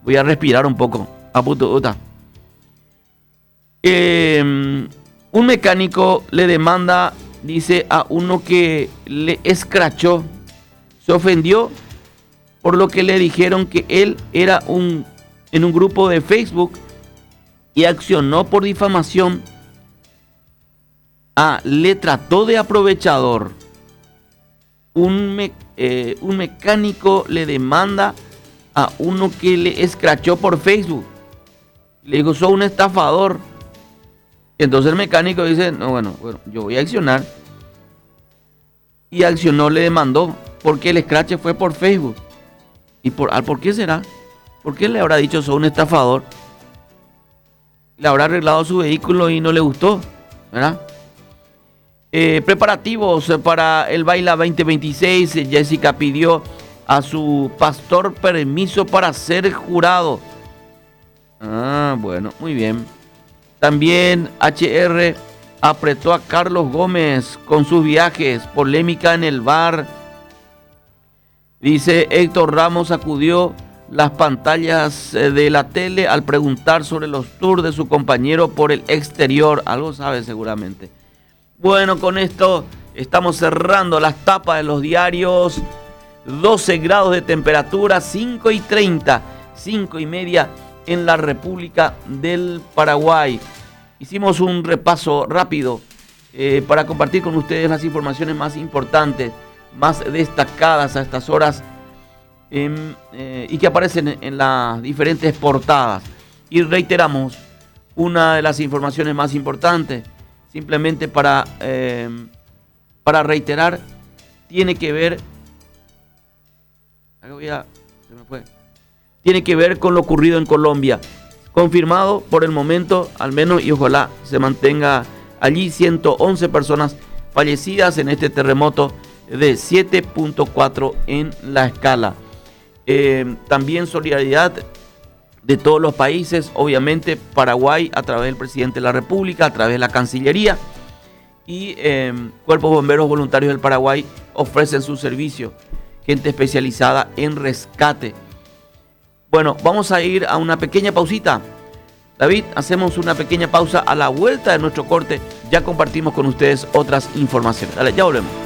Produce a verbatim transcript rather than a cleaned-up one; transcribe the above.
Voy a respirar un poco. A puto uta. Eh, un mecánico le demanda, dice, a uno que le escrachó, se ofendió por lo que le dijeron que él era un en un grupo de Facebook y accionó por difamación. Ah, le trató de aprovechador. Un, me, eh, un mecánico le demanda a uno que le escrachó por Facebook. Le dijo, sos un estafador. Entonces el mecánico dice, no, bueno, bueno, yo voy a accionar. Y accionó, le demandó, porque el escrache fue por Facebook. ¿Y por, por qué será? ¿Por qué le habrá dicho, sos un estafador? Le habrá arreglado su vehículo y no le gustó, ¿verdad? Eh, preparativos para el Baila veinte veintiséis. Jessica pidió a su pastor permiso para ser jurado. Ah, bueno, muy bien. También H R apretó a Carlos Gómez con sus viajes. Polémica en el bar. Dice, Héctor Ramos sacudió las pantallas de la tele al preguntar sobre los tours de su compañero por el exterior. Algo sabe seguramente. Bueno, con esto estamos cerrando las tapas de los diarios. doce grados de temperatura, cinco y treinta, cinco y media en la República del Paraguay. Hicimos un repaso rápido eh, para compartir con ustedes las informaciones más importantes, más destacadas a estas horas eh, eh, y que aparecen en, en las diferentes portadas. Y reiteramos, una de las informaciones más importantes, simplemente para, eh, para reiterar, tiene que ver, voy a, se me fue, tiene que ver con lo ocurrido en Colombia. Confirmado por el momento, al menos, y ojalá se mantenga allí, ciento once personas fallecidas en este terremoto de siete punto cuatro en la escala. Eh, también solidaridad de todos los países, obviamente Paraguay a través del presidente de la República, a través de la Cancillería, y eh, Cuerpos Bomberos Voluntarios del Paraguay ofrecen su servicio, gente especializada en rescate. Bueno, vamos a ir a una pequeña pausita. David, hacemos una pequeña pausa. A la vuelta de nuestro corte ya compartimos con ustedes otras informaciones. Dale, ya volvemos.